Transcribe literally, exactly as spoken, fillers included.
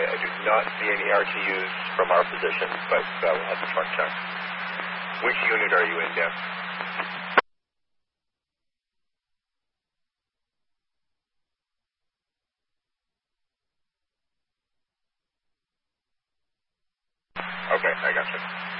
I do not see any R T Us from our position, but uh, we'll have the truck check. Which unit are you in, Dan? Okay, I got you.